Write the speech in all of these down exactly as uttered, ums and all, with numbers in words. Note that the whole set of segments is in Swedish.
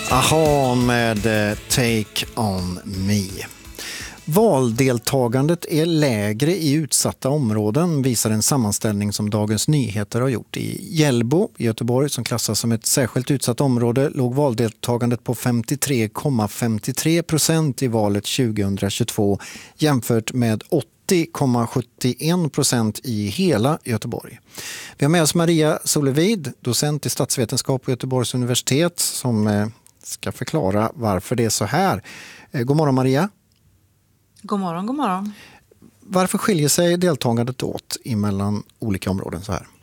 Aha med eh, Take On Me. Valdeltagandet är lägre i utsatta områden, visar en sammanställning som Dagens Nyheter har gjort. I Hjällbo i Göteborg, som klassas som ett särskilt utsatt område, låg valdeltagandet på femtiotre komma femtiotre procent i valet tjugohundratjugotvå jämfört med åttio komma sjuttioen procent i hela Göteborg. Vi har med oss Maria Solevid, docent i statsvetenskap på Göteborgs universitet, som eh, ska förklara varför det är så här. Eh, god morgon Maria. God morgon, god morgon. Varför skiljer sig deltagandet åt mellan olika områden så här?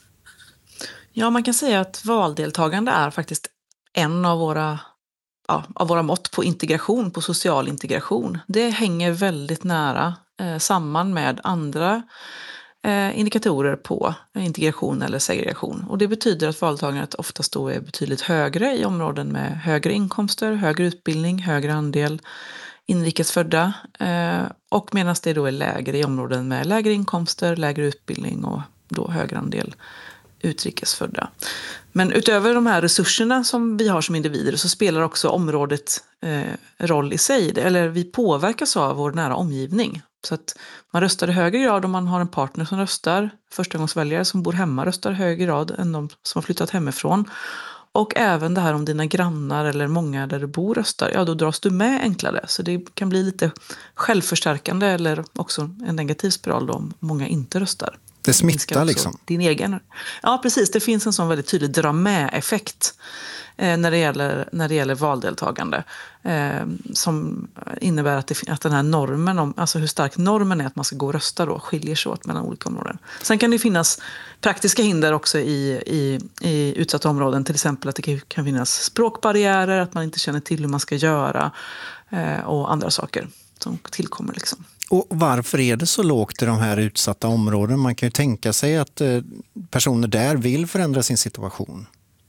Ja, man kan säga att valdeltagande är faktiskt en av våra, ja, av våra mått på integration, på social integration. Det hänger väldigt nära eh, samman med andra eh, indikatorer på integration eller segregation. Och det betyder att valdeltagandet oftast då är betydligt högre i områden med högre inkomster, högre utbildning, högre andel inrikesfödda, eh, och medan det då är lägre i områden med lägre inkomster, lägre utbildning och då högre andel utrikesfödda. Men utöver de här resurserna som vi har som individer så spelar också området eh, roll i sig. Eller vi påverkas av vår nära omgivning. Så att man röstar i högre grad om man har en partner som röstar. Förstagångsväljare som bor hemma röstar i högre grad än de som har flyttat hemifrån. Och även det här om dina grannar eller många där du bor röstar, ja då dras du med enklare. Så det kan bli lite självförstärkande eller också en negativ spiral då om många inte röstar. Det smittar liksom. Din egen. Ja, precis. Det finns en sån väldigt tydlig dra med-effekt eh, när, det gäller, när det gäller valdeltagande. Eh, som innebär att, det, att den här normen, om, alltså hur stark normen är att man ska gå och rösta då, skiljer sig åt mellan olika områden. Sen kan det finnas praktiska hinder också i, i, i utsatta områden. Till exempel att det kan finnas språkbarriärer, att man inte känner till hur man ska göra eh, och andra saker som tillkommer liksom. Och varför är det så lågt i de här utsatta områden? Man kan ju tänka sig att eh, personer där vill förändra sin situation.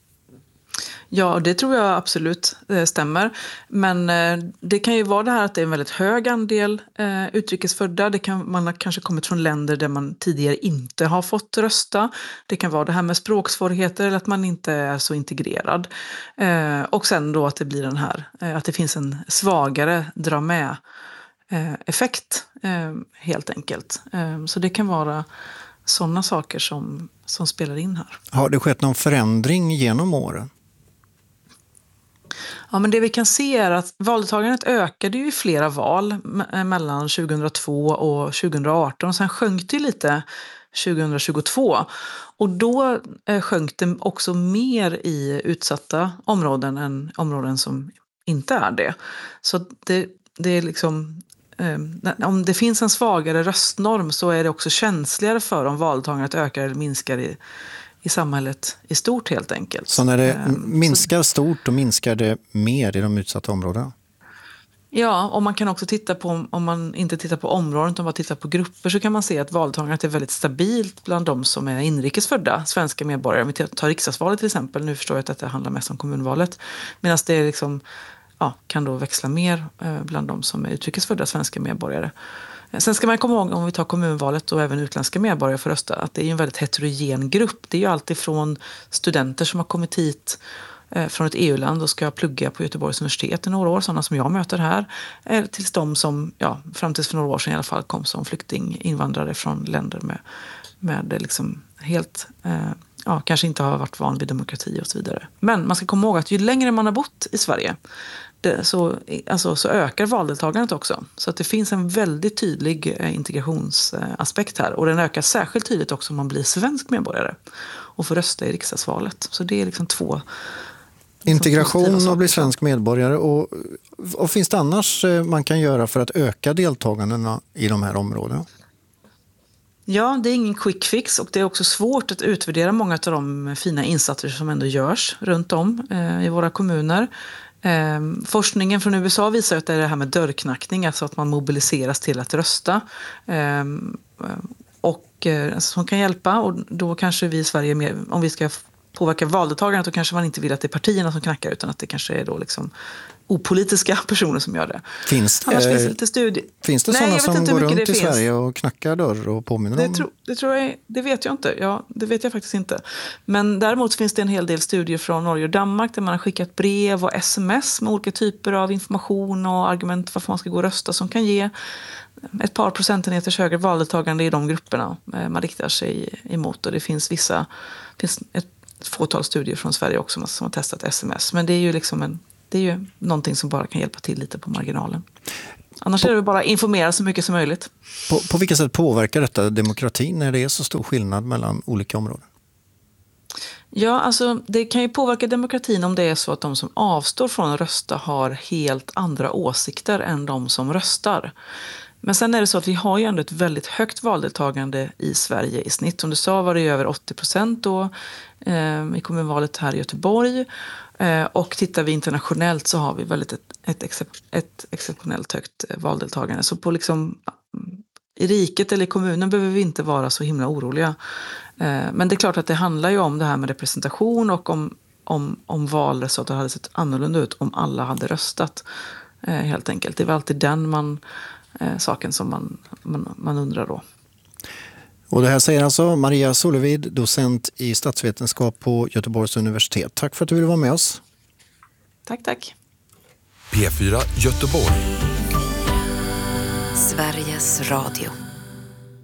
Ja, det tror jag absolut eh, stämmer. Men eh, det kan ju vara det här att det är en väldigt hög andel eh, utrikesfödda. Det kan, man har kanske kommit från länder där man tidigare inte har fått rösta. Det kan vara det här med språksvårigheter eller att man inte är så integrerad. Eh, och sen då att det blir den här, eh, att det finns en svagare dra med eh, effekt eh, helt enkelt. Eh, så det kan vara sådana saker som, som spelar in här. Har det skett någon förändring genom åren? Ja, men det vi kan se är att valdeltagandet ökade ju i flera val mellan tjugohundratvå och tjugohundraarton. Sen sjönk det lite tjugohundratjugotvå. Och då sjönk det också mer i utsatta områden än områden som inte är det. Så det, det är liksom... Om det finns en svagare röstnorm så är det också känsligare för om valdeltagandet ökar eller minskar i i samhället i stort helt enkelt. Så när det minskar stort, då minskar det mer i de utsatta områdena? Ja, och man kan också titta på, om man inte tittar på områden utan bara tittar på grupper, så kan man se att valdeltagandet är väldigt stabilt bland de som är inrikesfödda, svenska medborgare. Om vi tar riksdagsvalet till exempel, nu förstår jag att det handlar mest om kommunvalet, medan det är liksom, ja, kan då växla mer bland de som är utrikesfödda, svenska medborgare. Sen ska man komma ihåg, om vi tar kommunvalet och även utländska medborgare för rösta, att det är en väldigt heterogen grupp. Det är ju alltid från studenter som har kommit hit eh, från ett E U-land och ska plugga på Göteborgs universitet i några år, sådana som jag möter här, eh, tills de som, ja, fram tills för några år sedan i alla fall, kom som flyktinginvandrare från länder med, med liksom helt, eh, ja, kanske inte har varit van vid demokrati och så vidare. Men man ska komma ihåg att ju längre man har bott i Sverige, Det, så, alltså, så ökar valdeltagandet också. Så att det finns en väldigt tydlig eh, integrationsaspekt här. Och den ökar särskilt tydligt också om man blir svensk medborgare och får rösta i riksdagsvalet. Så det är liksom två... Integration och bli svensk medborgare. Och, och finns det annars man kan göra för att öka deltagandet i de här områdena? Ja, det är ingen quick fix och det är också svårt att utvärdera många av de fina insatser som ändå görs runt om eh, i våra kommuner. Eh, forskningen från U S A visar att det är det här med dörrknackning, alltså att man mobiliseras till att rösta. Eh, och eh, som kan hjälpa, och då kanske vi i Sverige, mer, om vi ska påverka valdeltagandet, då kanske man inte vill att det är partierna som knackar, utan att det kanske är då liksom opolitiska personer som gör det. Finns det, Annars finns det lite studie. Finns det Nej, sådana jag vet som inte går hur mycket runt det i finns. Sverige och knackar dörr och påminner Det, om? tro, det, tror jag, det vet jag inte. Ja, det vet jag faktiskt inte. Men däremot finns det en hel del studier från Norge och Danmark där man har skickat brev och sms med olika typer av information och argument varför man ska gå och rösta, som kan ge ett par procentenheters högre valdeltagande i de grupperna man riktar sig emot. Och det finns vissa, finns ett fåtal studier från Sverige också som har testat sms. Men det är ju liksom en, det är ju någonting som bara kan hjälpa till lite på marginalen. Annars på, är det bara informera så mycket som möjligt. På, på vilka sätt påverkar detta demokratin när det är så stor skillnad mellan olika områden? Ja, alltså det kan ju påverka demokratin om det är så att de som avstår från att rösta har helt andra åsikter än de som röstar. Men sen är det så att vi har ju ändå ett väldigt högt valdeltagande i Sverige i snitt. Som du sa var det över åttio procent då eh, i kommunvalet här i Göteborg. Eh, och tittar vi internationellt så har vi väldigt ett, ett, excep- ett exceptionellt högt eh, valdeltagande. Så på liksom, i riket eller i kommunen behöver vi inte vara så himla oroliga. Eh, men det är klart att det handlar ju om det här med representation och om, om, om valresultatet hade sett annorlunda ut om alla hade röstat. Eh, helt enkelt. Det är väl alltid den man... Eh, saken som man, man, man undrar då. Och det här säger alltså Maria Solevid, docent i statsvetenskap på Göteborgs universitet. Tack för att du ville vara med oss. Tack, tack. P fyra Göteborg. Sveriges Radio.